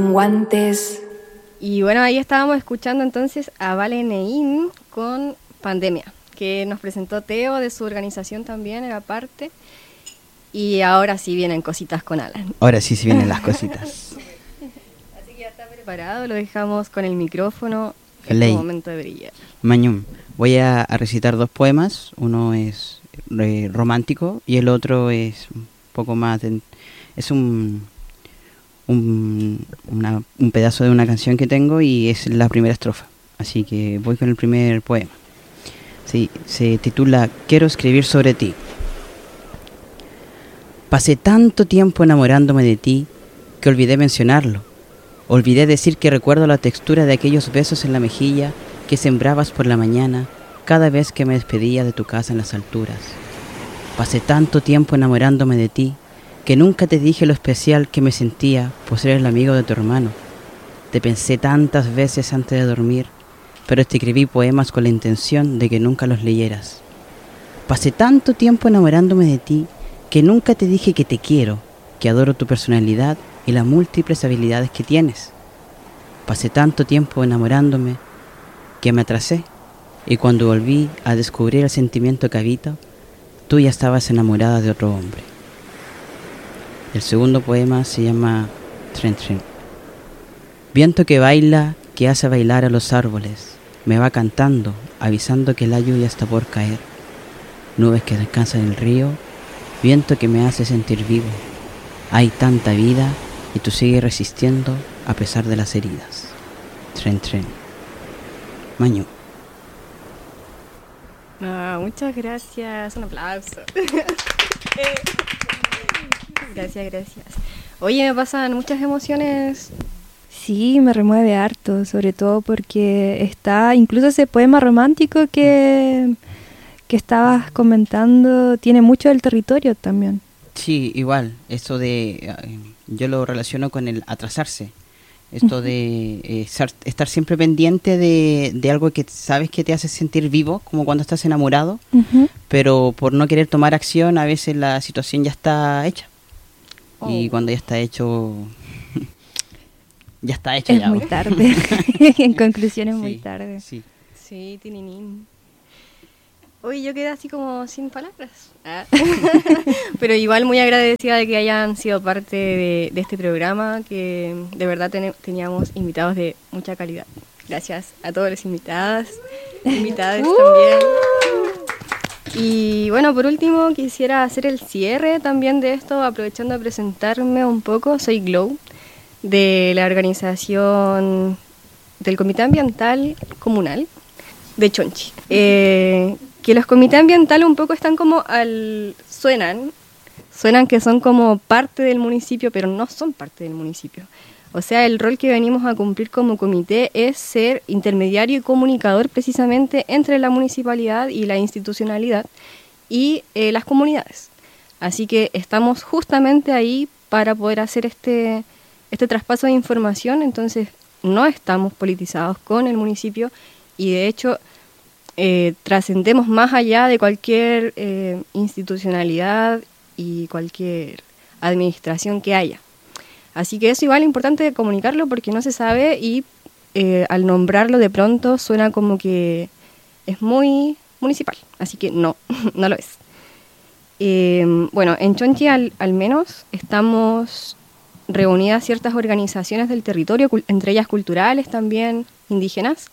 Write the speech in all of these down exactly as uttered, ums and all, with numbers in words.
Guantes. Y bueno, ahí estábamos escuchando entonces a Vale Neín con Pandemia, que nos presentó Teo de su organización también, era parte. Y ahora sí vienen cositas con Alan. Ahora sí, sí vienen las cositas. Así que ya está preparado, lo dejamos con el micrófono. Es Ley. tu momento de brillar. Mañum, voy a, a recitar dos poemas. Uno es eh, romántico y el otro es un poco más... De, es un, un, una, un pedazo de una canción que tengo y es la primera estrofa. Así que voy con el primer poema. Sí, se titula Quiero escribir sobre ti. Pasé tanto tiempo enamorándome de ti que olvidé mencionarlo. Olvidé decir que recuerdo la textura de aquellos besos en la mejilla que sembrabas por la mañana cada vez que me despedía de tu casa en las alturas. Pasé tanto tiempo enamorándome de ti que nunca te dije lo especial que me sentía por ser el amigo de tu hermano. Te pensé tantas veces antes de dormir, pero te escribí poemas con la intención de que nunca los leyeras. Pasé tanto tiempo enamorándome de ti que nunca te dije que te quiero, que adoro tu personalidad y las múltiples habilidades que tienes. Pasé tanto tiempo enamorándome que me atrasé, y cuando volví a descubrir el sentimiento que habito, tú ya estabas enamorada de otro hombre. El segundo poema se llama Tren Tren. Viento que baila, que hace bailar a los árboles, me va cantando, avisando que la lluvia está por caer. Nubes que descansan en el río, viento que me hace sentir vivo. Hay tanta vida y tú sigues resistiendo a pesar de las heridas. Tren Tren. Mañu. Ah, muchas gracias. Un aplauso. Gracias, gracias. Oye, me pasan muchas emociones. Sí, me remueve harto, sobre todo porque está, incluso ese poema romántico que, que estabas comentando, tiene mucho del territorio también. Sí, igual, esto de, eh, yo lo relaciono con el atrasarse, esto uh-huh. de eh, ser, estar siempre pendiente de, de algo que sabes que te hace sentir vivo, como cuando estás enamorado, uh-huh. pero por no querer tomar acción, a veces la situación ya está hecha. Oh. Y cuando ya está hecho, ya está hecho. Es ya, muy ¿no? tarde, en conclusión es sí, muy tarde. Sí, sí, tininín. Uy, yo quedé así como sin palabras. Ah. Pero igual muy agradecida de que hayan sido parte de, de este programa, que de verdad ten, teníamos invitados de mucha calidad. Gracias a todos los invitadas, invitadas uh. también. Y bueno, por último quisiera hacer el cierre también de esto, aprovechando de presentarme un poco. Soy Glow, de la organización del Comité Ambiental Comunal de Chonchi. Eh... que los comités ambientales un poco están como al... suenan, suenan que son como parte del municipio, pero no son parte del municipio. O sea, el rol que venimos a cumplir como comité es ser intermediario y comunicador precisamente entre la municipalidad y la institucionalidad y eh, las comunidades. Así que estamos justamente ahí para poder hacer este, este traspaso de información, entonces no estamos politizados con el municipio y de hecho... Eh, trascendemos más allá de cualquier eh, institucionalidad y cualquier administración que haya. Así que es igual importante comunicarlo porque no se sabe y eh, al nombrarlo de pronto suena como que es muy municipal, así que no, no lo es. Eh, bueno, en Chonchi al, al menos estamos reunidas ciertas organizaciones del territorio, cul- entre ellas culturales también, indígenas,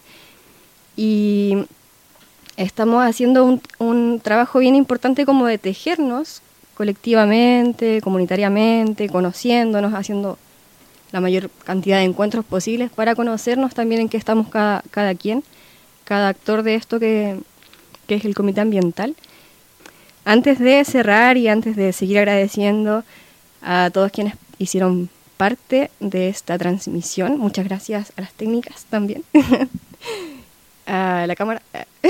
y estamos haciendo un, un trabajo bien importante como de tejernos colectivamente, comunitariamente, conociéndonos, haciendo la mayor cantidad de encuentros posibles para conocernos también en qué estamos cada, cada quien, cada actor de esto que, que es el Comité Ambiental. Antes de cerrar y antes de seguir agradeciendo a todos quienes hicieron parte de esta transmisión, muchas gracias a las técnicas también. A la cámara.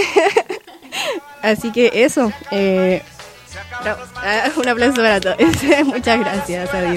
Así que eso. Eh, no, un aplauso para todos. Muchas gracias. Adiós.